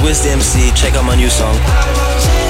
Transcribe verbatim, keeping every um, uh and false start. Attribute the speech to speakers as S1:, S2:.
S1: Wiz the M C. Check out my new song.